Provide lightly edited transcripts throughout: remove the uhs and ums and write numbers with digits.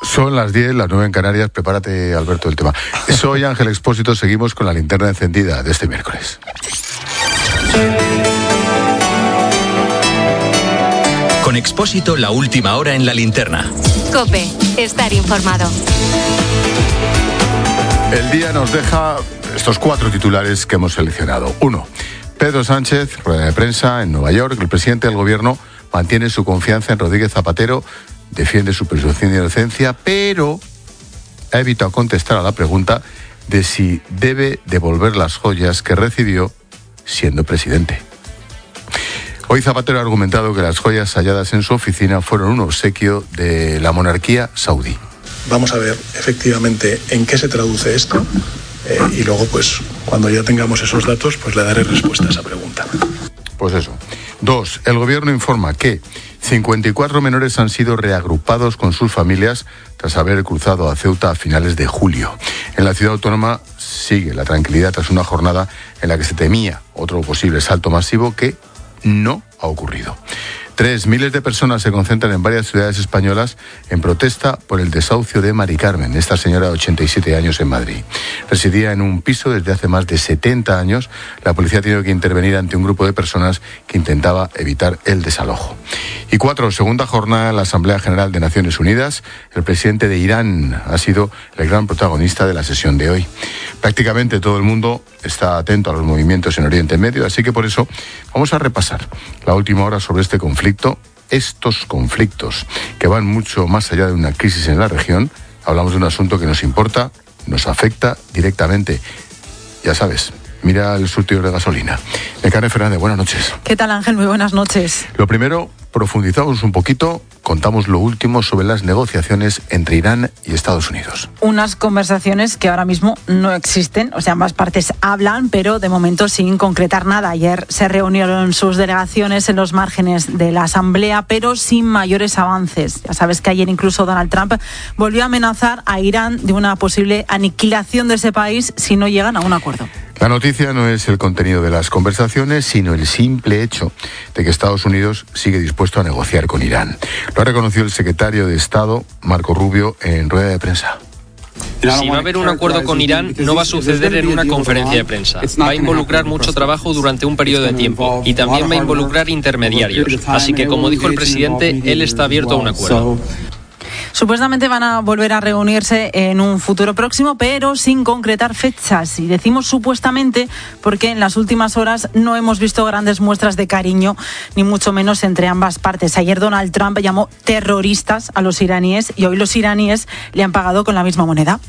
Son las 10, las 9 en Canarias. Prepárate, Alberto, el tema. Soy Ángel Expósito, seguimos con la linterna encendida de este miércoles. Con Expósito, la última hora en la linterna. COPE, estar informado. El día nos deja estos 4 titulares que hemos seleccionado. 1. Pedro Sánchez, rueda de prensa en Nueva York. El presidente del gobierno mantiene su confianza en Rodríguez Zapatero, defiende su presunción de inocencia, pero ha evitado contestar a la pregunta de si debe devolver las joyas que recibió siendo presidente. Hoy Zapatero ha argumentado que las joyas halladas en su oficina fueron un obsequio de la monarquía saudí. Vamos a ver efectivamente en qué se traduce esto y luego, pues, cuando ya tengamos esos datos, pues le daré respuesta a esa pregunta. Pues eso. 2. El gobierno informa que 54 menores han sido reagrupados con sus familias tras haber cruzado a Ceuta a finales de julio. En la ciudad autónoma sigue la tranquilidad tras una jornada en la que se temía otro posible salto masivo que no ha ocurrido. 3. Miles de personas se concentran en varias ciudades españolas en protesta por el desahucio de Mari Carmen, esta señora de 87 años en Madrid. Residía en un piso desde hace más de 70 años. La policía ha tenido que intervenir ante un grupo de personas que intentaba evitar el desalojo. Y 4. Segunda jornada en la Asamblea General de Naciones Unidas. El presidente de Irán ha sido el gran protagonista de la sesión de hoy. Prácticamente todo el mundo está atento a los movimientos en Oriente Medio, así que por eso vamos a repasar la última hora sobre este conflicto, estos conflictos que van mucho más allá de una crisis en la región. Hablamos de un asunto que nos importa, nos afecta directamente. Ya sabes, mira el surtidor de gasolina. Nekane Fernández, buenas noches. ¿Qué tal, Ángel? Muy buenas noches. Lo primero, profundizamos un poquito, contamos lo último sobre las negociaciones entre Irán y Estados Unidos. Unas conversaciones que ahora mismo no existen, o sea, ambas partes hablan, pero de momento sin concretar nada. Ayer se reunieron sus delegaciones en los márgenes de la Asamblea, pero sin mayores avances. Ya sabes que ayer incluso Donald Trump volvió a amenazar a Irán de una posible aniquilación de ese país si no llegan a un acuerdo. La noticia no es el contenido de las conversaciones, sino el simple hecho de que Estados Unidos sigue dispuesto a negociar con Irán. Lo ha reconocido el secretario de Estado, Marco Rubio, en rueda de prensa. Si va a haber un acuerdo con Irán, no va a suceder en una conferencia de prensa. Va a involucrar mucho trabajo durante un periodo de tiempo y también va a involucrar intermediarios. Así que, como dijo el presidente, él está abierto a un acuerdo. Supuestamente van a volver a reunirse en un futuro próximo, pero sin concretar fechas. Y decimos supuestamente porque en las últimas horas no hemos visto grandes muestras de cariño, ni mucho menos entre ambas partes. Ayer Donald Trump llamó terroristas a los iraníes y hoy los iraníes le han pagado con la misma moneda.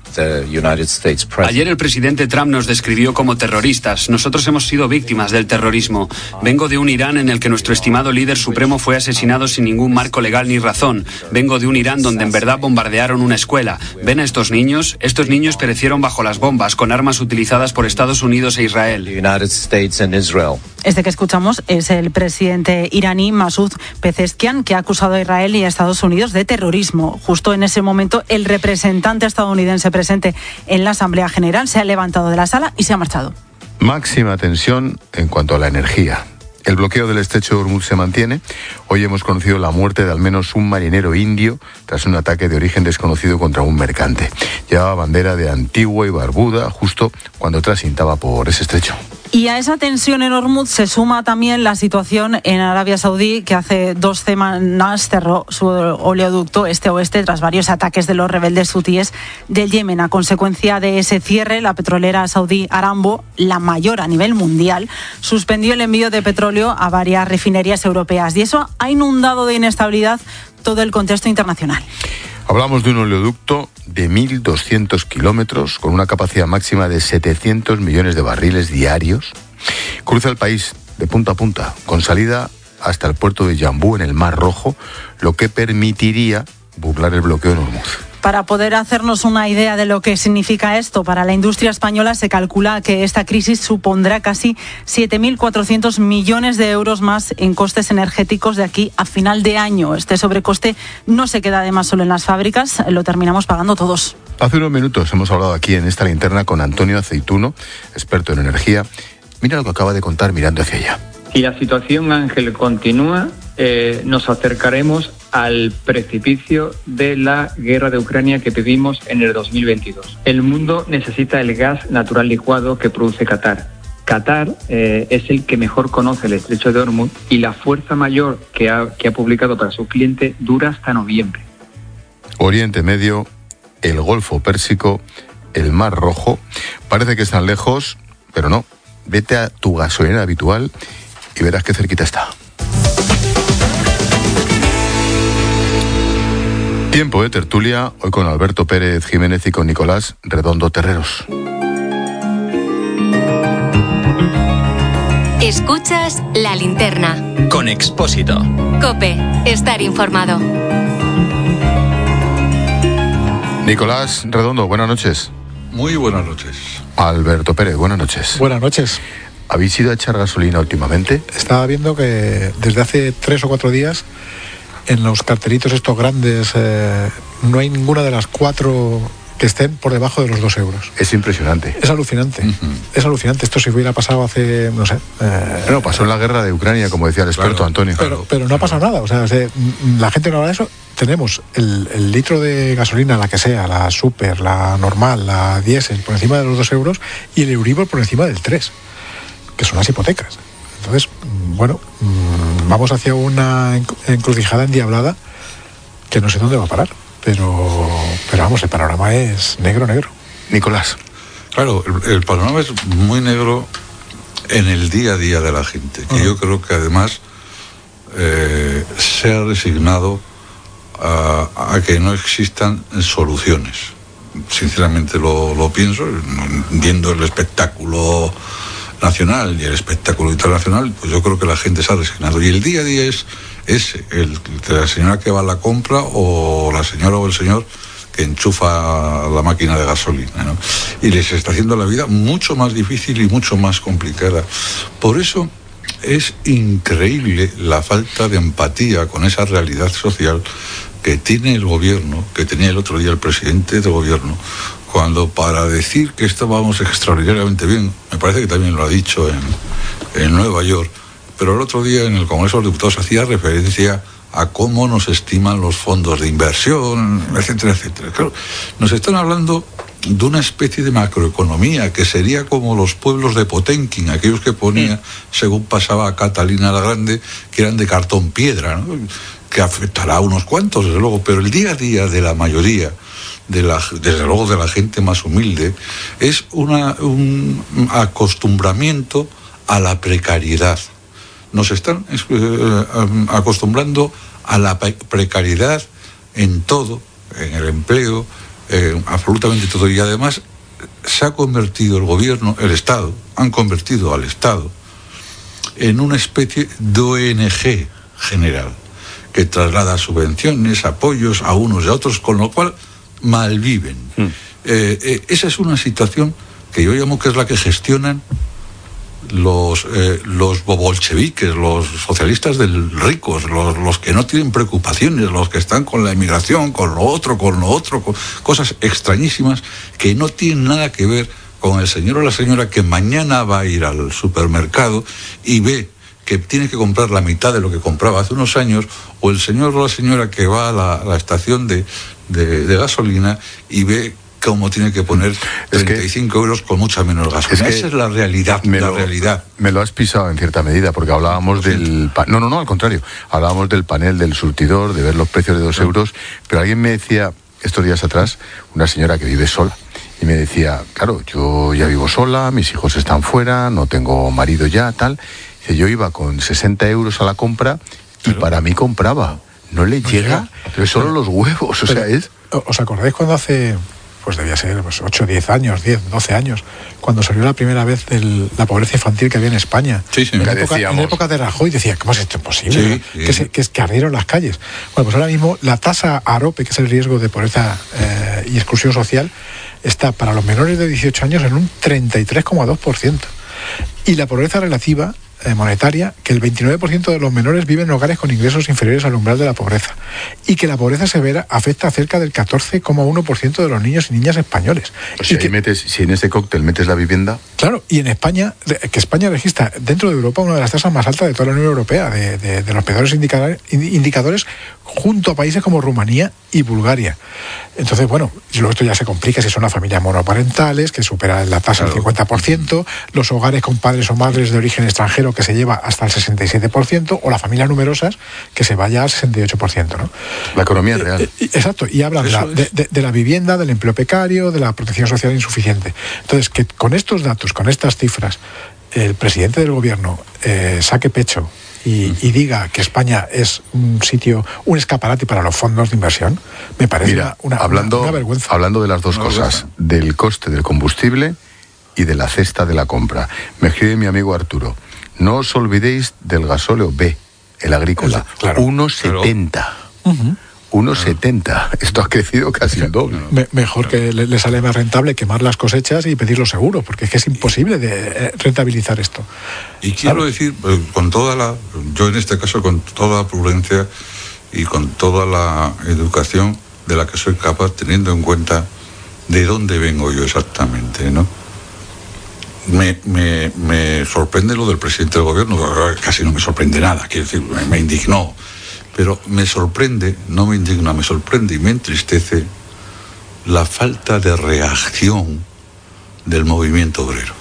Ayer el presidente Trump nos describió como terroristas. Nosotros hemos sido víctimas del terrorismo. Vengo de un Irán en el que nuestro estimado líder supremo fue asesinado sin ningún marco legal ni razón. Vengo de un Irán donde en verdad bombardearon una escuela. ¿Ven a estos niños? Estos niños perecieron bajo las bombas con armas utilizadas por Estados Unidos e Israel. Este que escuchamos es el presidente iraní Masoud Pezeshkian, que ha acusado a Israel y a Estados Unidos de terrorismo. Justo en ese momento, el representante estadounidense presente en la Asamblea General se ha levantado de la sala y se ha marchado. Máxima tensión en cuanto a la energía. El bloqueo del estrecho de Hormuz se mantiene. Hoy hemos conocido la muerte de al menos un marinero indio tras un ataque de origen desconocido contra un mercante. Llevaba bandera de Antigua y Barbuda justo cuando transitaba por ese estrecho. Y a esa tensión en Hormuz se suma también la situación en Arabia Saudí, que hace 2 semanas cerró su oleoducto este-oeste tras varios ataques de los rebeldes hutíes del Yemen. A consecuencia de ese cierre, la petrolera saudí Aramco, la mayor a nivel mundial, suspendió el envío de petróleo a varias refinerías europeas. Y eso ha inundado de inestabilidad todo el contexto internacional. Hablamos de un oleoducto de 1.200 kilómetros con una capacidad máxima de 700 millones de barriles diarios. Cruza el país de punta a punta, con salida hasta el puerto de Yambú en el Mar Rojo, lo que permitiría burlar el bloqueo en Hormuz. Para poder hacernos una idea de lo que significa esto para la industria española, se calcula que esta crisis supondrá casi 7.400 millones de euros más en costes energéticos de aquí a final de año. Este sobrecoste no se queda además solo en las fábricas, lo terminamos pagando todos. Hace unos minutos hemos hablado aquí en esta linterna con Antonio Aceituno, experto en energía. Mira lo que acaba de contar mirando hacia allá. Si la situación, Ángel, continúa, nos acercaremos al precipicio de la guerra de Ucrania que vivimos en el 2022. El mundo necesita el gas natural licuado que produce Qatar. Qatar es el que mejor conoce el estrecho de Hormuz y la fuerza mayor que ha publicado para su cliente dura hasta noviembre. Oriente Medio, el Golfo Pérsico, el Mar Rojo, parece que están lejos, pero no. Vete a tu gasolinera habitual y verás qué cerquita está. Tiempo de tertulia, hoy con Alberto Pérez Jiménez y con Nicolás Redondo Terreros. Escuchas La Linterna. Con Expósito. COPE. Estar informado. Nicolás Redondo, buenas noches. Muy buenas noches. Alberto Pérez, buenas noches. Buenas noches. ¿Habéis ido a echar gasolina últimamente? Estaba viendo que desde hace 3 o 4 días en los cartelitos estos grandes no hay ninguna de las 4 que estén por debajo de los 2 euros. Es impresionante. Es alucinante. Es alucinante. Esto si hubiera pasado hace, no sé... Bueno, pasó en la guerra de Ucrania, como decía el experto, claro, Antonio. Pero no ha pasado nada. O sea, la gente no habla de eso. Tenemos el litro de gasolina, la que sea, la super, la normal, la diésel, por encima de los 2 euros y el Euribor por encima del 3, que son las hipotecas. Entonces, bueno, vamos hacia una encrucijada endiablada que no sé dónde va a parar. Pero vamos, el panorama es negro. Nicolás. Claro, el panorama es muy negro en el día a día de la gente, que yo creo que además se ha resignado a que no existan soluciones. Sinceramente lo pienso, viendo el espectáculo nacional y el espectáculo internacional, pues yo creo que la gente se ha resignado. Y el día a día es ese, el de la señora que va a la compra o la señora o el señor que enchufa la máquina de gasolina, ¿no? Y les está haciendo la vida mucho más difícil y mucho más complicada. Por eso es increíble la falta de empatía con esa realidad social que tiene el gobierno, que tenía el otro día el presidente del gobierno, cuando para decir que estábamos extraordinariamente bien, me parece que también lo ha dicho en Nueva York, pero el otro día en el Congreso de los Diputados hacía referencia a cómo nos estiman los fondos de inversión, etcétera, etcétera. Claro, nos están hablando de una especie de macroeconomía que sería como los pueblos de Potemkin, aquellos que ponía, según pasaba a Catalina la Grande, que eran de cartón piedra, ¿no? Que afectará a unos cuantos, desde luego, pero el día a día de la mayoría, desde luego de la gente más humilde, es un acostumbramiento a la precariedad. Nos están acostumbrando a la precariedad en todo, en el empleo, absolutamente todo. Y además se ha convertido el gobierno, el Estado, han convertido al Estado en una especie de ONG general, que traslada subvenciones, apoyos a unos y a otros, con lo cual malviven. Esa es una situación que yo llamo que es la que gestionan los bolcheviques, los socialistas ricos, los que no tienen preocupaciones, los que están con la emigración, con lo otro, con cosas extrañísimas que no tienen nada que ver con el señor o la señora que mañana va a ir al supermercado y ve que tiene que comprar la mitad de lo que compraba hace unos años, o el señor o la señora que va a la estación de gasolina y ve cómo tiene que poner 35 euros con mucha menos gasolina. Esa es la realidad, realidad. Me lo has pisado en cierta medida, porque hablábamos del... No, al contrario. Hablábamos del panel del surtidor, de ver los precios de 2 euros, pero alguien me decía, estos días atrás, una señora que vive sola, y me decía, claro, yo ya vivo sola, mis hijos están fuera, no tengo marido ya, tal... Yo iba con 60 euros a la compra y para mí compraba. No le llega, pero solo los huevos, o sea, es... ¿Os acordáis cuando hace, pues debía ser 8, 10 años, 10, 12 años, cuando salió la primera vez la pobreza infantil que había en España? Sí, en la época de Rajoy decía, ¿cómo es esto posible? Sí. Que ardieron las calles. Bueno, pues ahora mismo la tasa AROPE, que es el riesgo de pobreza y exclusión social, está para los menores de 18 años en un 33,2%. Y la pobreza relativa monetaria que el 29% de los menores viven en hogares con ingresos inferiores al umbral de la pobreza y que la pobreza severa afecta a cerca del 14,1% de los niños y niñas españoles. O sea, si en ese cóctel metes la vivienda... Claro, y en España, que España registra dentro de Europa una de las tasas más altas de toda la Unión Europea, de los peores indicadores, junto a países como Rumanía y Bulgaria. Entonces, bueno, luego esto ya se complica si son las familias monoparentales, que superan la tasa del 50%, los hogares con padres o madres de origen extranjero, que se lleva hasta el 67%, o las familias numerosas, que se vaya al 68%, ¿no? La economía real. Exacto, y hablan de la vivienda, del empleo precario, de la protección social insuficiente. Entonces, que con estos datos, con estas cifras, el presidente del gobierno saque pecho y diga que España es un escaparate para los fondos de inversión, me parece una vergüenza. Hablando de las dos cosas, del coste del combustible y de la cesta de la compra. Me escribe mi amigo Arturo, no os olvidéis del gasóleo B, el agrícola, claro. 1,70. 1,70. Esto ha crecido casi el doble. Mejor que le sale más rentable quemar las cosechas y pedir los seguros, porque es que es imposible de rentabilizar esto. Y quiero decir, yo en este caso con toda la prudencia y con toda la educación de la que soy capaz, teniendo en cuenta de dónde vengo yo exactamente, ¿no? Me sorprende lo del presidente del gobierno, casi no me sorprende nada, quiero decir, me indignó. Pero me sorprende, no me indigna, me sorprende y me entristece la falta de reacción del movimiento obrero.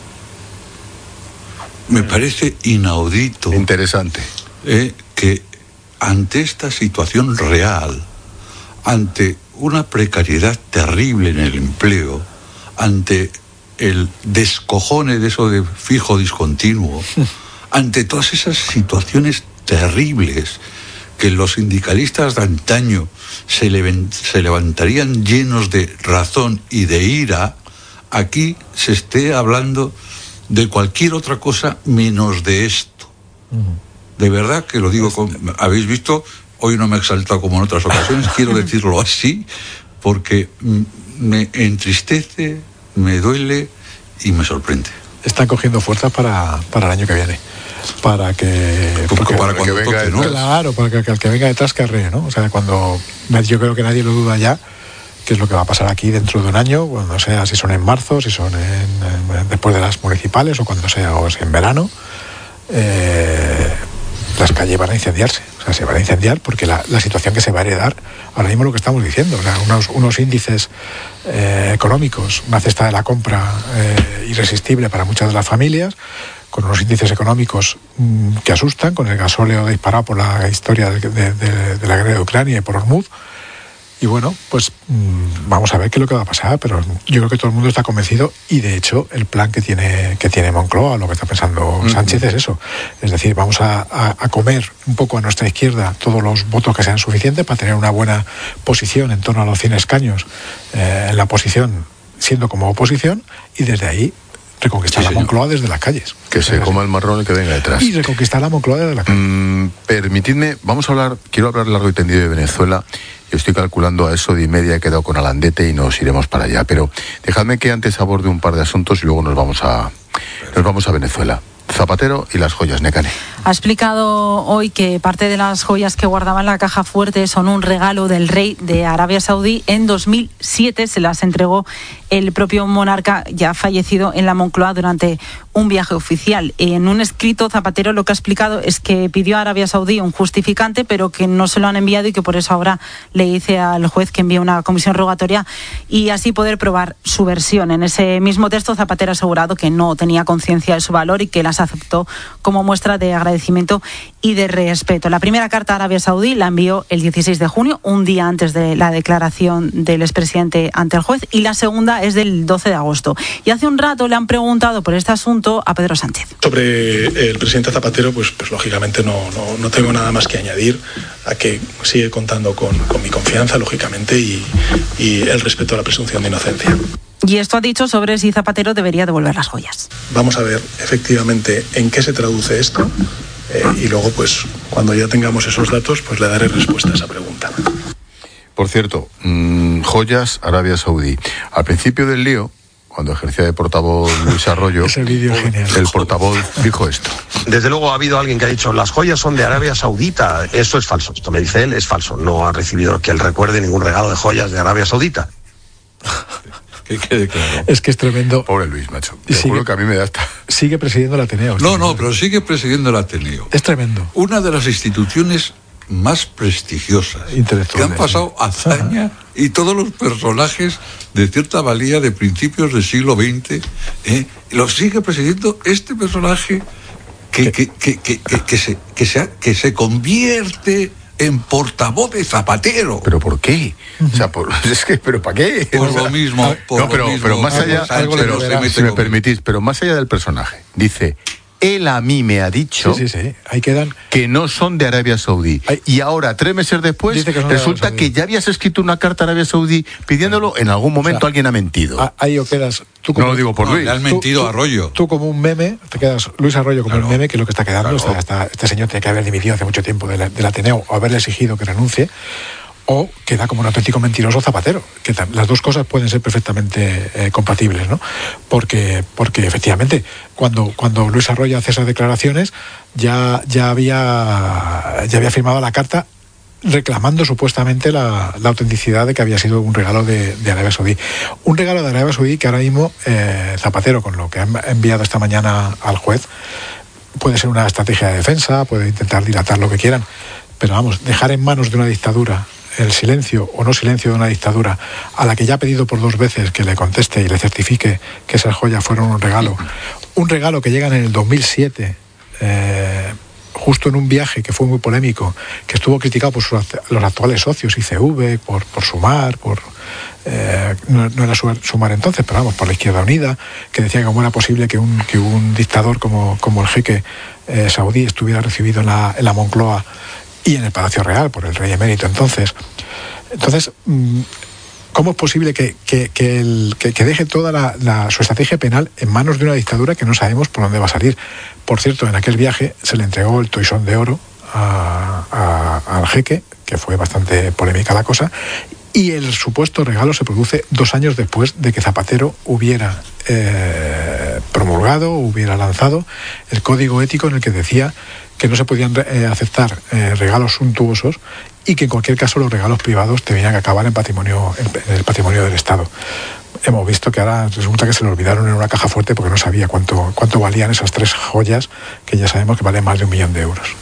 Me parece inaudito. Interesante. Que ante esta situación real, ante una precariedad terrible en el empleo, ante el descojone de eso de fijo discontinuo, ante todas esas situaciones terribles que los sindicalistas de antaño se levantarían llenos de razón y de ira, aquí se esté hablando de cualquier otra cosa menos de esto. De verdad que lo digo, habéis visto, hoy no me he exaltado como en otras ocasiones, quiero decirlo así, porque me entristece, me duele y me sorprende. Están cogiendo fuerzas para el año que viene. Para que cuando toque, ¿no? Claro, para que el que venga detrás carree, ¿no? O sea, yo creo que nadie lo duda ya, qué es lo que va a pasar aquí dentro de un año, cuando sea, si son en marzo, si son después de las municipales, o cuando sea, o si en verano, las calles van a incendiarse. O sea, se van a incendiar porque la situación que se va a heredar, ahora mismo lo que estamos diciendo, o sea, unos índices económicos, una cesta de la compra irresistible para muchas de las familias, con unos índices económicos que asustan, con el gasóleo disparado por la historia de la guerra de Ucrania y por Hormuz. Y bueno, pues vamos a ver qué es lo que va a pasar, pero yo creo que todo el mundo está convencido y de hecho el plan que tiene Moncloa, lo que está pensando Sánchez es eso. Es decir, vamos a comer un poco a nuestra izquierda todos los votos que sean suficientes para tener una buena posición en torno a los 100 escaños en la oposición, siendo como oposición, y desde ahí reconquistar la Moncloa desde las calles. Que se coma el marrón y que venga detrás. Y reconquistar la Moncloa desde la calle. Permitidme, quiero hablar largo y tendido de Venezuela. Yo estoy calculando a eso de 1:30, he quedado con Alandete y nos iremos para allá. Pero dejadme que antes aborde un par de asuntos y luego nos vamos a Venezuela. Zapatero y las joyas, Nekane. Ha explicado hoy que parte de las joyas que guardaba en la caja fuerte son un regalo del rey de Arabia Saudí. En 2007 se las entregó el propio monarca ya fallecido en la Moncloa durante un viaje oficial. En un escrito, Zapatero lo que ha explicado es que pidió a Arabia Saudí un justificante, pero que no se lo han enviado y que por eso ahora le dice al juez que envíe una comisión rogatoria y así poder probar su versión. En ese mismo texto, Zapatero ha asegurado que no tenía conciencia de su valor y que las aceptó como muestra de agradecimiento y de respeto. La primera carta a Arabia Saudí la envió el 16 de junio, un día antes de la declaración del expresidente ante el juez, y la segunda es del 12 de agosto. Y hace un rato le han preguntado por este asunto a Pedro Sánchez. Sobre el presidente Zapatero, pues lógicamente no tengo nada más que añadir a que sigue contando con mi confianza, lógicamente, y el respeto a la presunción de inocencia. Y esto ha dicho sobre si Zapatero debería devolver las joyas. Vamos a ver efectivamente en qué se traduce esto y luego, pues, cuando ya tengamos esos datos, pues le daré respuesta a esa pregunta. Por cierto, joyas, Arabia Saudí. Al principio del lío, cuando ejercía de portavoz Luis Arroyo, ese vídeo es genial. El portavoz dijo esto. Desde luego ha habido alguien que ha dicho las joyas son de Arabia Saudita. Esto es falso. Esto me dice él, es falso. No ha recibido que él recuerde ningún regalo de joyas de Arabia Saudita. Que quede claro. Es que es tremendo. Pobre Luis, macho. Te juro que a mí me da hasta... Sigue presidiendo el Ateneo. No, pero sigue presidiendo el Ateneo. Es tremendo. Una de las instituciones más prestigiosas que han pasado hazaña y todos los personajes de cierta valía de principios del siglo XX, lo sigue presidiendo este personaje que se convierte en portavoz de Zapatero. ¿Pero por qué? O sea, ¿pero para qué? Por lo mismo. Pero más allá, si me permitís, pero más allá del personaje, dice... Él a mí me ha dicho Ahí quedan... que no son de Arabia Saudí. Y ahora, 3 meses después, resulta que ya habías escrito una carta a Arabia Saudí pidiéndolo. En algún momento alguien ha mentido. Ahí o quedas... No lo digo por Luis. Le han mentido a Arroyo. Tú como un meme, te quedas Luis Arroyo como un meme, que es lo que está quedando. Este señor tiene que haber dimitido hace mucho tiempo del Ateneo o haberle exigido que renuncie. O queda como un auténtico mentiroso Zapatero, que las dos cosas pueden ser perfectamente compatibles, ¿no? Porque efectivamente, cuando Luis Arroyo hace esas declaraciones, ya había firmado la carta reclamando supuestamente la autenticidad de que había sido un regalo de Arabia Saudí. Un regalo de Arabia Saudí que ahora mismo Zapatero, con lo que ha enviado esta mañana al juez, puede ser una estrategia de defensa, puede intentar dilatar lo que quieran, pero vamos, dejar en manos de una dictadura el silencio o no silencio de una dictadura a la que ya ha pedido por 2 veces que le conteste y le certifique que esas joyas fueron un regalo que llega en el 2007, justo en un viaje que fue muy polémico, que estuvo criticado por los actuales socios, ICV, por Sumar, no era Sumar entonces, pero vamos, por la Izquierda Unida, que decía que cómo era posible que un dictador como el jeque saudí estuviera recibido en la Moncloa y en el Palacio Real por el rey emérito. Entonces, ¿cómo es posible que deje toda su estrategia penal en manos de una dictadura que no sabemos por dónde va a salir? Por cierto, en aquel viaje se le entregó el toisón de oro al jeque, que fue bastante polémica la cosa, y el supuesto regalo se produce 2 años después de que Zapatero hubiera promulgado, hubiera lanzado el código ético en el que decía que no se podían aceptar regalos suntuosos y que en cualquier caso los regalos privados tenían que acabar en el patrimonio del Estado. Hemos visto que ahora resulta que se lo olvidaron en una caja fuerte porque no sabía cuánto valían esas 3 joyas que ya sabemos que valen más de 1 millón de euros.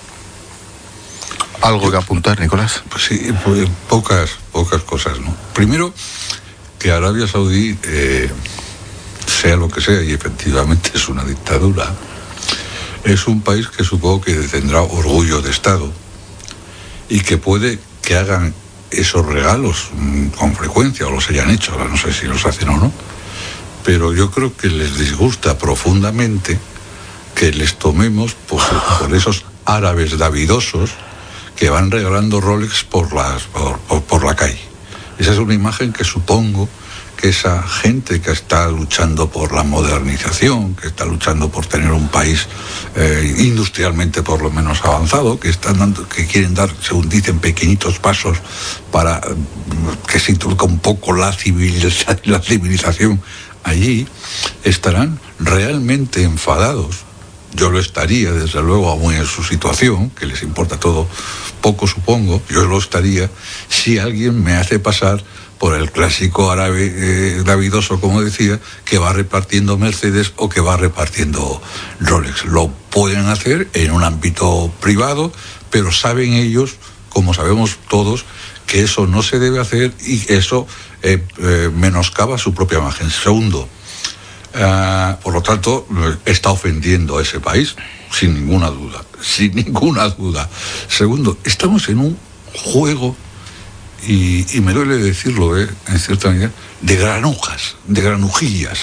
¿Algo que apuntar, Nicolás? Pues sí, pocas cosas, ¿no? Primero, que Arabia Saudí, sea lo que sea, y efectivamente es una dictadura, es un país que supongo que tendrá orgullo de Estado y que puede que hagan esos regalos con frecuencia, o los hayan hecho, ahora no sé si los hacen o no, pero yo creo que les disgusta profundamente que les tomemos por esos árabes davidosos que van regalando Rolex por la calle. Esa es una imagen que supongo que esa gente que está luchando por la modernización, que está luchando por tener un país industrialmente por lo menos avanzado, que quieren dar, según dicen, pequeñitos pasos para que se introduzca un poco la civilización allí, estarán realmente enfadados. Yo lo estaría, desde luego, aún en su situación, que les importa todo poco, supongo, yo lo estaría si alguien me hace pasar por el clásico árabe davidoso, como decía, que va repartiendo Mercedes o que va repartiendo Rolex. Lo pueden hacer en un ámbito privado, pero saben ellos, como sabemos todos, que eso no se debe hacer y eso menoscaba su propia imagen. Segundo, por lo tanto, está ofendiendo a ese país, sin ninguna duda. Segundo, estamos en un juego, y me duele decirlo, en cierta medida, de granujillas.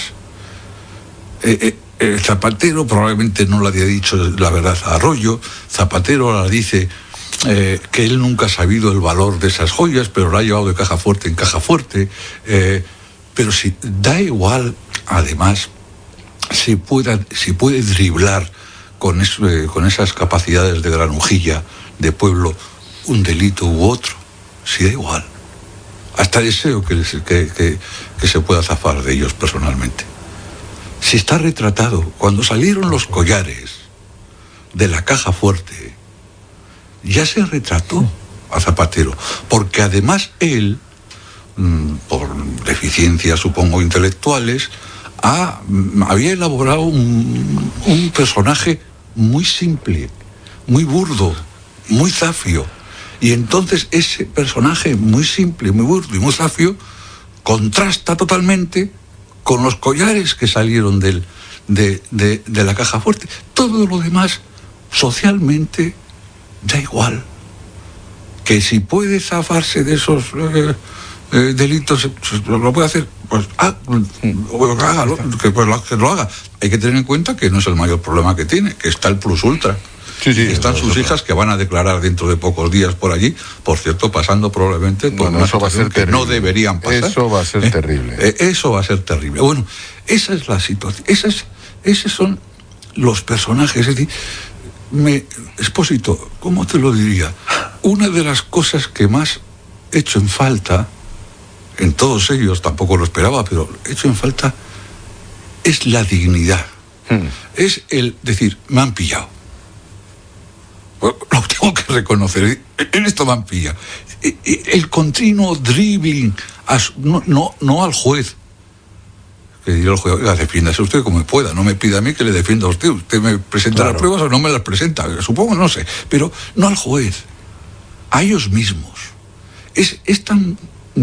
Zapatero probablemente no le había dicho la verdad a Arroyo. Zapatero ahora dice que él nunca ha sabido el valor de esas joyas, pero lo ha llevado de caja fuerte en caja fuerte. Pero si da igual, además, si puede driblar con esas capacidades de granujilla de pueblo un delito u otro, si da igual. hasta deseo que se pueda zafar de ellos personalmente. Si está retratado, cuando salieron los collares de la caja fuerte, ya se retrató a Zapatero, porque además él, por deficiencias supongo intelectuales, había elaborado un personaje muy simple, muy burdo, muy zafio. Y entonces ese personaje muy simple, muy burdo y muy zafio contrasta totalmente con los collares que salieron de la caja fuerte. Todo lo demás, socialmente, da igual. Que si puede zafarse de esos delitos, lo puede hacer, pues hágalo, que lo haga. Hay que tener en cuenta que no es el mayor problema que tiene, que está el plus ultra. Sí, están sus hijas que van a declarar dentro de pocos días por allí, por cierto, pasando probablemente por una situación que no deberían pasar. Eso va a ser terrible. Eso va a ser terrible. Bueno, esa es la situación. Esos son los personajes. Es decir, Expósito, ¿cómo te lo diría? Una de las cosas que más he hecho en falta, en todos ellos, tampoco lo esperaba, pero he hecho en falta, es la dignidad. Es el decir, me han pillado. Lo tengo que reconocer, en esto me han pillado. El continuo dribbling, no al juez. Que dirá el juez, oiga, defiéndase usted como pueda, no me pida a mí que le defienda a usted. Usted me presenta las pruebas o no me las presenta, supongo, no sé. Pero no al juez, a ellos mismos. Es tan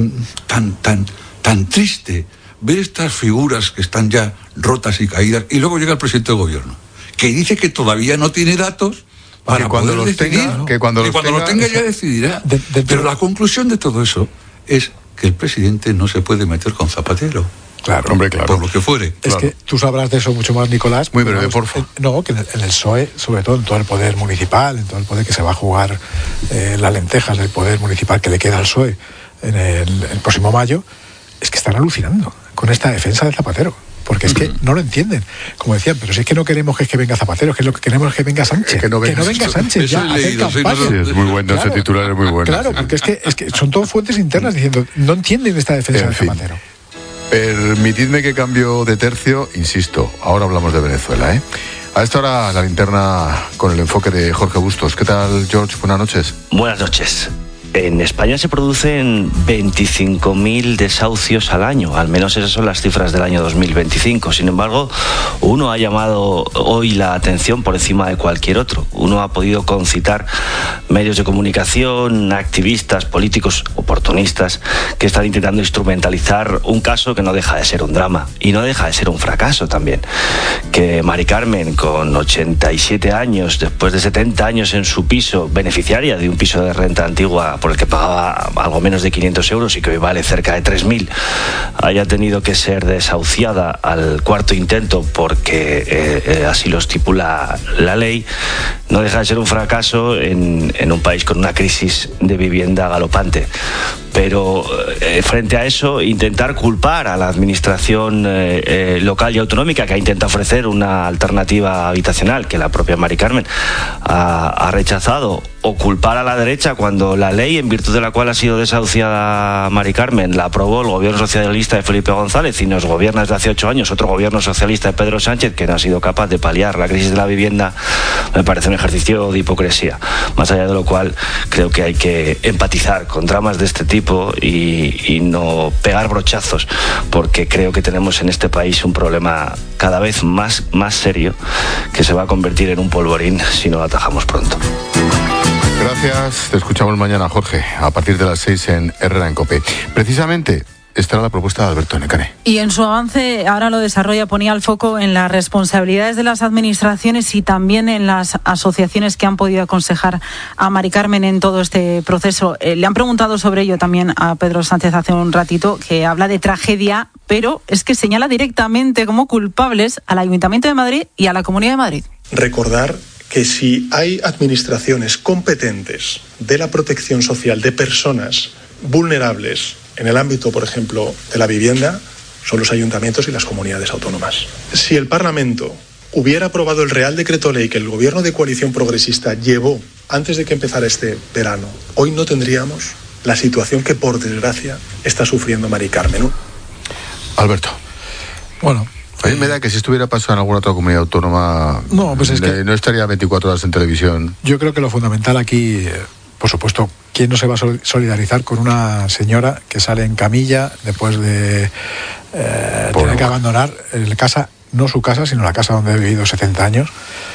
triste ver estas figuras que están ya rotas y caídas, y luego llega el presidente del gobierno, que dice que todavía no tiene datos para cuando poder los decidir, tenga, cuando los tenga ya decidirá. Pero la conclusión de todo eso es que el presidente no se puede meter con Zapatero. Claro, hombre, claro. Por lo que fuere. Es que tú sabrás de eso mucho más, Nicolás. Muy breve, por favor. No, que en el PSOE, sobre todo en todo el poder municipal, en todo el poder que se va a jugar las lentejas del poder municipal que le queda al PSOE en el próximo mayo, es que están alucinando con esta defensa de Zapatero. Porque es que no lo entienden. Como decían, pero si es que no queremos que venga Zapatero, que lo que queremos es que venga Sánchez. Que no venga Sánchez ya a hacer campaña. Sí, es muy bueno, ese titular es muy bueno. Claro, porque es que son todas fuentes internas diciendo, no entienden esta defensa de Zapatero. Permitidme que cambio de tercio, insisto, ahora hablamos de Venezuela, A esta hora la linterna con el enfoque de Jorge Bustos. ¿Qué tal, George? Buenas noches. Buenas noches. En España se producen 25.000 desahucios al año, al menos esas son las cifras del año 2025. Sin embargo, uno ha llamado hoy la atención por encima de cualquier otro. Uno ha podido concitar medios de comunicación, activistas, políticos, oportunistas, que están intentando instrumentalizar un caso que no deja de ser un drama y no deja de ser un fracaso también. Que Mari Carmen, con 87 años, después de 70 años en su piso, beneficiaria de un piso de renta antigua por el que pagaba algo menos de 500 euros y que hoy vale cerca de 3.000, haya tenido que ser desahuciada al cuarto intento porque así lo estipula la ley, no deja de ser un fracaso en un país con una crisis de vivienda galopante. Pero frente a eso, intentar culpar a la administración local y autonómica, que ha intentado ofrecer una alternativa habitacional que la propia Mari Carmen ha rechazado, o culpar a la derecha cuando la ley en virtud de la cual ha sido desahuciada Mari Carmen la aprobó el gobierno socialista de Felipe González y nos gobierna desde hace 8 años otro gobierno socialista de Pedro Sánchez, que no ha sido capaz de paliar la crisis de la vivienda, me parece un ejercicio de hipocresía. Más allá de lo cual, creo que hay que empatizar con dramas de este tipo y no pegar brochazos, porque creo que tenemos en este país un problema cada vez más serio que se va a convertir en un polvorín si no lo atajamos pronto. Gracias, te escuchamos mañana, Jorge, a partir de las 6 en Herrera en COPE. Precisamente, esta era la propuesta de Alberto Necane. Y en su avance, ahora lo desarrolla, ponía el foco en las responsabilidades de las administraciones y también en las asociaciones que han podido aconsejar a Mari Carmen en todo este proceso. Le han preguntado sobre ello también a Pedro Sánchez hace un ratito, que habla de tragedia, pero es que señala directamente como culpables al Ayuntamiento de Madrid y a la Comunidad de Madrid. Recordar que si hay administraciones competentes de la protección social de personas vulnerables en el ámbito, por ejemplo, de la vivienda, son los ayuntamientos y las comunidades autónomas. Si el Parlamento hubiera aprobado el Real Decreto Ley que el Gobierno de coalición progresista llevó antes de que empezara este verano, hoy no tendríamos la situación que, por desgracia, está sufriendo Mari Carmen. Alberto. Bueno, a mí me da que si estuviera pasado en alguna otra comunidad autónoma, no, pues es que no estaría 24 horas en televisión. Yo creo que lo fundamental aquí, por supuesto, ¿quién no se va a solidarizar con una señora que sale en camilla después de tener que abandonar casa, no su casa, sino la casa donde ha vivido 70 años,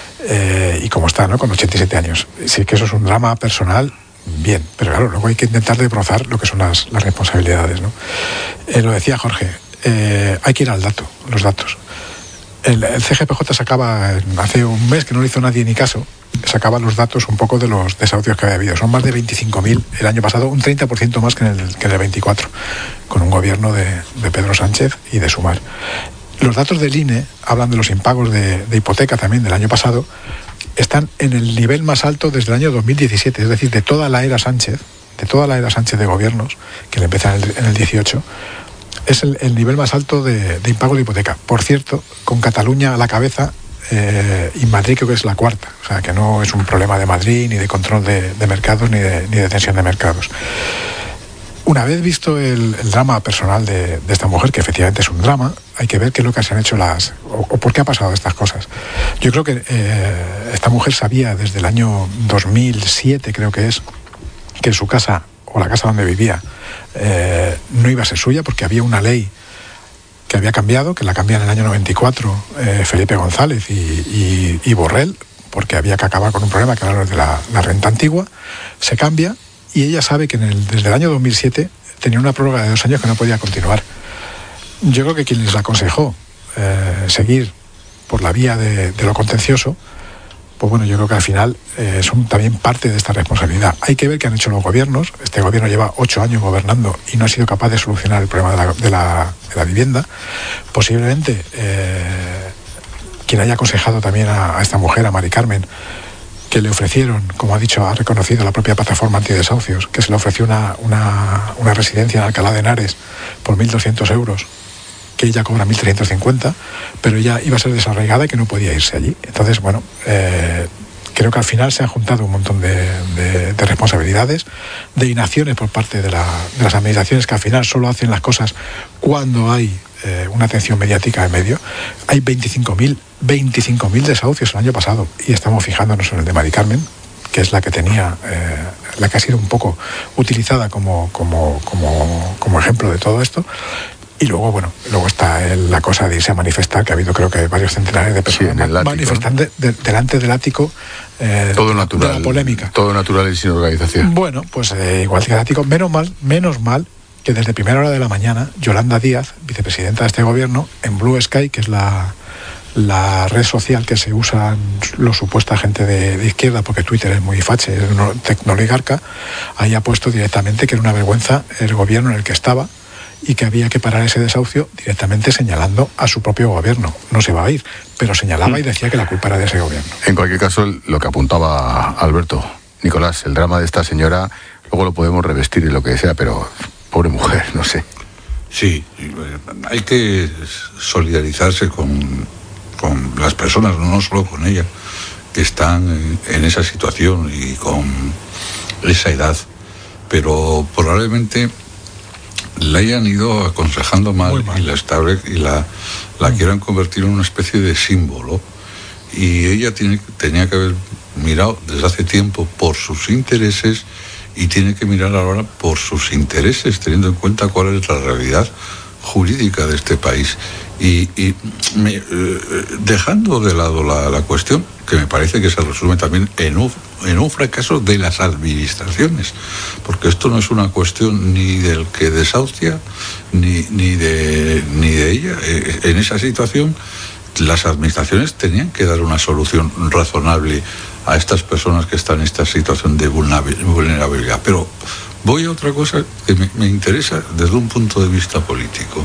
y como está, ¿no?, con 87 años? Si es que eso es un drama personal, bien, pero claro, luego hay que intentar desbrozar lo que son las responsabilidades, ¿no? Lo decía Jorge, hay que ir al dato, los datos. El CGPJ sacaba, hace un mes que no le hizo nadie ni caso, sacaba los datos un poco de los desahucios que había habido. Son más de 25.000 el año pasado, un 30% más que en el 24, con un gobierno de Pedro Sánchez y de Sumar. Los datos del INE hablan de los impagos de hipoteca también del año pasado, están en el nivel más alto desde el año 2017, es decir, de toda la era Sánchez de gobiernos, que le empieza en el 18, es el nivel más alto de impago de hipoteca. Por cierto, con Cataluña a la cabeza, y Madrid creo que es la cuarta, o sea que no es un problema de Madrid, ni de control de mercados, ni de tensión de mercados. Una vez visto el drama personal de esta mujer, que efectivamente es un drama, hay que ver qué es lo que se han hecho o por qué ha pasado estas cosas. Yo creo que esta mujer sabía desde el año 2007, creo que es, que su casa, o la casa donde vivía, no iba a ser suya, porque había una ley que había cambiado, que la cambian en el año 94 Felipe González y Borrell, porque había que acabar con un problema que era lo de la renta antigua. Se cambia y ella sabe que desde el año 2007 tenía una prórroga de 2 años que no podía continuar. Yo creo que quien les aconsejó seguir por la vía de lo contencioso, pues bueno, yo creo que al final son también parte de esta responsabilidad. Hay que ver qué han hecho los gobiernos. Este gobierno lleva 8 años gobernando y no ha sido capaz de solucionar el problema de la vivienda. Posiblemente quien haya aconsejado también a esta mujer, a Mari Carmen, que le ofrecieron, como ha reconocido la propia plataforma antidesahucios, que se le ofreció una residencia en Alcalá de Henares por 1.200 euros, que ella cobra 1.350, pero ella iba a ser desarraigada y que no podía irse allí. Entonces, bueno, creo que al final se han juntado un montón de responsabilidades, de inacciones por parte de las administraciones, que al final solo hacen las cosas cuando hay una atención mediática en medio. Hay 25.000 desahucios el año pasado, y estamos fijándonos en el de Mari Carmen, que es la que ha sido un poco utilizada como ejemplo de todo esto. Y luego está la cosa de irse a manifestar, que ha habido creo que varios centenares de personas manifestando delante del ático, todo natural, de la polémica. Todo natural y sin organización. Bueno, pues igual que el ático, menos mal que desde primera hora de la mañana Yolanda Díaz, vicepresidenta de este gobierno, en Blue Sky, que es la red social que se usa los supuesta gente de izquierda, porque Twitter es muy fache, es un tecnoligarca, ahí ha puesto directamente que era una vergüenza el gobierno en el que estaba, y que había que parar ese desahucio, directamente señalando a su propio gobierno. No se va a ir, pero señalaba y decía que la culpa era de ese gobierno. En cualquier caso, lo que apuntaba Alberto, Nicolás, el drama de esta señora, luego lo podemos revestir y lo que sea, pero pobre mujer, no sé. Sí, hay que solidarizarse con las personas, no solo con ella, que están en esa situación y con esa edad, pero probablemente la hayan ido aconsejando mal y la quieran convertir en una especie de símbolo, y ella tenía que haber mirado desde hace tiempo por sus intereses, y tiene que mirar ahora por sus intereses, teniendo en cuenta cuál es la realidad jurídica de este país, y dejando de lado la cuestión, que me parece que se resume también en un fracaso de las administraciones, porque esto no es una cuestión ni del que desahucia ni de ella. En esa situación las administraciones tenían que dar una solución razonable a estas personas que están en esta situación de vulnerabilidad. Pero voy a otra cosa que me interesa desde un punto de vista político.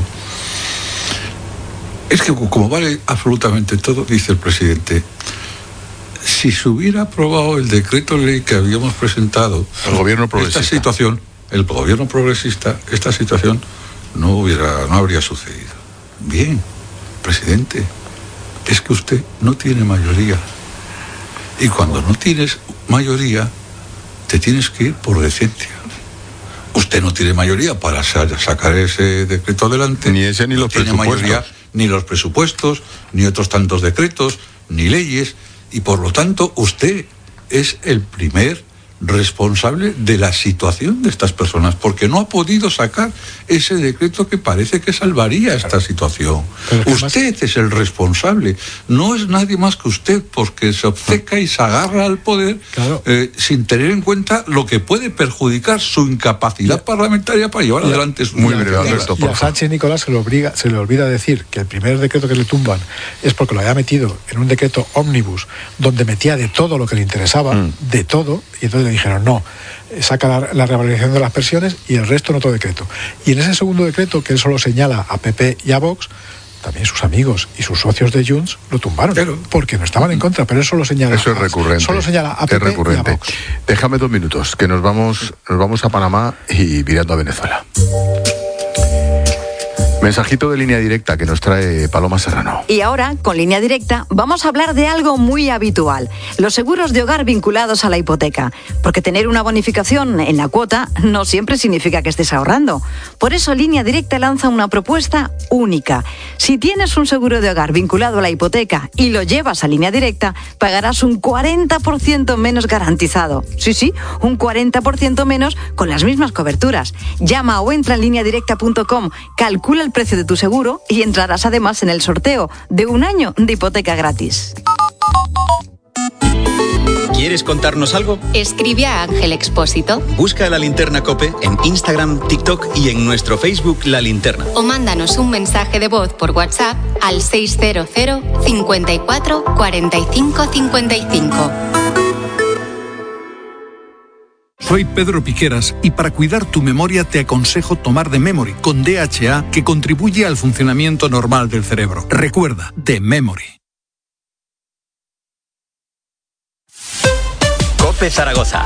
Es que como vale absolutamente todo, dice el presidente, si se hubiera aprobado el decreto ley que habíamos presentado, el gobierno progresista, el gobierno progresista, esta situación no habría sucedido. Bien, presidente, es que usted no tiene mayoría, y cuando no tienes mayoría te tienes que ir por decencia. Usted no tiene mayoría para sacar ese decreto adelante. Ni ese ni los presupuestos. No tiene mayoría, ni los presupuestos, ni otros tantos decretos, ni leyes. Y por lo tanto, usted es el primer responsable de la situación de estas personas, porque no ha podido sacar ese decreto que parece que salvaría esta situación. Usted es el responsable, no es nadie más que usted, porque se obceca y se agarra al poder sin tener en cuenta lo que puede perjudicar su incapacidad parlamentaria para llevar adelante su muy breve, Alberto, y a Sánchez Nicolás se le olvida decir que el primer decreto que le tumban es porque lo había metido en un decreto ómnibus donde metía de todo lo que le interesaba, de todo, y entonces le dijeron no, saca la revalorización de las pensiones y el resto en otro decreto. Y en ese segundo decreto, que él solo señala a PP y a Vox, también sus amigos y sus socios de Junts lo tumbaron, porque no estaban en contra, pero él solo señala. Eso es recurrente. Solo señala a PP y a Vox. Déjame 2 minutos, que nos vamos a Panamá y mirando a Venezuela. Mensajito de Línea Directa que nos trae Paloma Serrano. Y ahora, con Línea Directa, vamos a hablar de algo muy habitual: los seguros de hogar vinculados a la hipoteca. Porque tener una bonificación en la cuota no siempre significa que estés ahorrando. Por eso Línea Directa lanza una propuesta única. Si tienes un seguro de hogar vinculado a la hipoteca y lo llevas a Línea Directa, pagarás un 40% menos garantizado. Sí, un 40% menos con las mismas coberturas. Llama o entra en lineadirecta.com, calcula el precio de tu seguro y entrarás además en el sorteo de 1 año de hipoteca gratis. ¿Quieres contarnos algo? Escribe a Ángel Expósito. Busca La Linterna COPE en Instagram, TikTok y en nuestro Facebook La Linterna. O mándanos un mensaje de voz por WhatsApp al 600 54 45 55. Soy Pedro Piqueras y para cuidar tu memoria te aconsejo tomar The Memory con DHA, que contribuye al funcionamiento normal del cerebro. Recuerda, The Memory. COPE Zaragoza.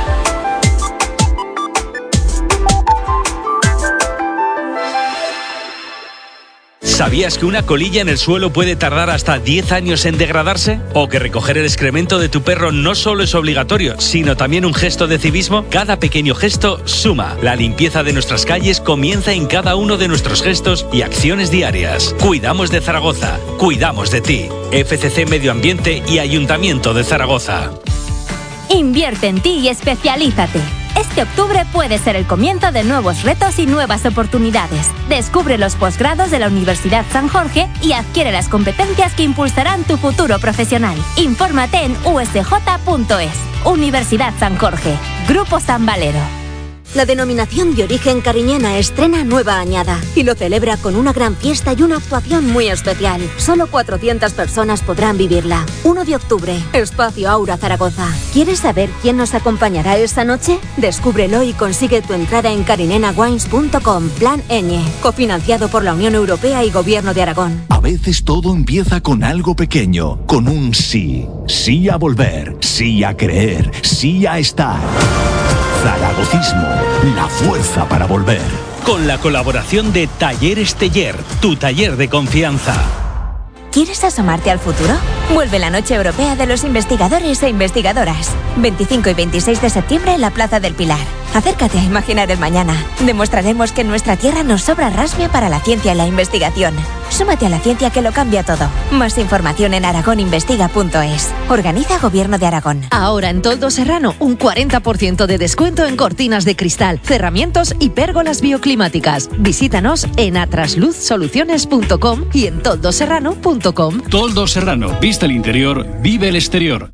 ¿Sabías que una colilla en el suelo puede tardar hasta 10 años en degradarse? ¿O que recoger el excremento de tu perro no solo es obligatorio, sino también un gesto de civismo? Cada pequeño gesto suma. La limpieza de nuestras calles comienza en cada uno de nuestros gestos y acciones diarias. Cuidamos de Zaragoza, cuidamos de ti. FCC Medio Ambiente y Ayuntamiento de Zaragoza. Invierte en ti y especialízate. Este octubre puede ser el comienzo de nuevos retos y nuevas oportunidades. Descubre los posgrados de la Universidad San Jorge y adquiere las competencias que impulsarán tu futuro profesional. Infórmate en usj.es. Universidad San Jorge. Grupo San Valero. La denominación de origen cariñena estrena nueva añada y lo celebra con una gran fiesta y una actuación muy especial. Solo 400 personas podrán vivirla. 1 de octubre, Espacio Aura Zaragoza. ¿Quieres saber quién nos acompañará esta noche? Descúbrelo y consigue tu entrada en carinenawines.com. Plan Eñe, cofinanciado por la Unión Europea y Gobierno de Aragón. A veces todo empieza con algo pequeño, con un sí. Sí a volver, sí a creer, sí a estar. Zaragocismo, la fuerza para volver. Con la colaboración de Talleres Teller, tu taller de confianza. ¿Quieres asomarte al futuro? Vuelve la Noche Europea de los Investigadores e Investigadoras. 25 y 26 de septiembre en la Plaza del Pilar. Acércate a imaginar el mañana. Demostraremos que en nuestra tierra nos sobra rasmia para la ciencia y la investigación. Súmate a la ciencia que lo cambia todo. Más información en aragoninvestiga.es. Organiza Gobierno de Aragón. Ahora en Toldo Serrano, un 40% de descuento en cortinas de cristal, cerramientos y pérgolas bioclimáticas. Visítanos en atrasluzsoluciones.com y en toldoserrano.com. Toldo Serrano, viste el interior, vive el exterior.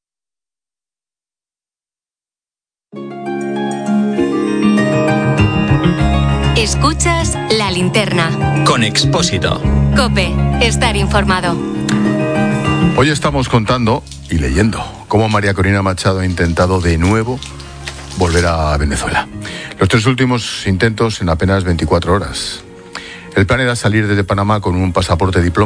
Escuchas La Linterna. Con Expósito. COPE, estar informado. Hoy estamos contando y leyendo cómo María Corina Machado ha intentado de nuevo volver a Venezuela. Los 3 últimos intentos en apenas 24 horas. El plan era salir desde Panamá con un pasaporte diplomático